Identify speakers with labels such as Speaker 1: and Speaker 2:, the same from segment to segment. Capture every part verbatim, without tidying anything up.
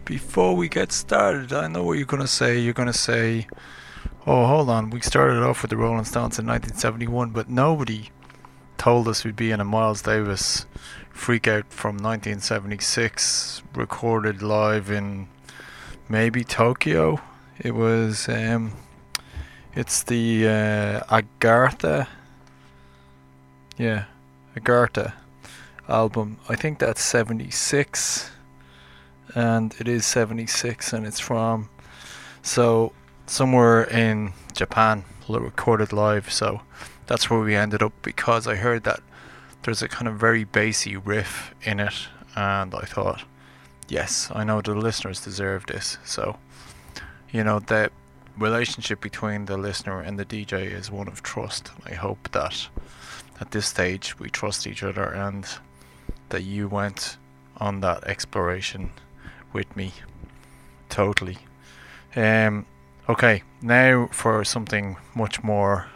Speaker 1: before we get started, I know what you're going to say. You're going to say, oh, hold on, we started off with the Rolling Stones in nineteen seventy-one, but nobody told us we'd be in a Miles Davis freakout from nineteen seventy-six, recorded live in maybe Tokyo. It was, um, it's the uh, Agartha, yeah, Agartha album. I think that's seventy-six, and it is seventy-six, and it's from, so, somewhere in Japan, recorded live, so that's where we ended up, because I heard that there's a kind of very bassy riff in it, and I thought, yes, I know the listeners deserve this. So, you know, the relationship between the listener and the D J is one of trust. I hope that at this stage we trust each other, and that you went on that exploration with me totally. Um, okay, now for something much more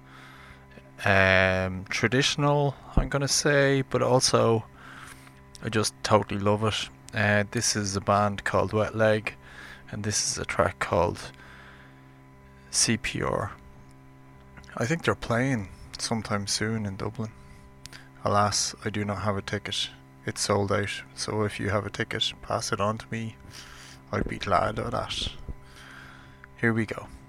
Speaker 1: um, traditional, I'm gonna say, but also I just totally love it. Uh, this is a band called Wet Leg, and this is a track called C P R. I think they're playing sometime soon in Dublin. Alas, I do not have a ticket. It's sold out, so if you have a ticket, pass it on to me. I'd be glad of that. Here we go.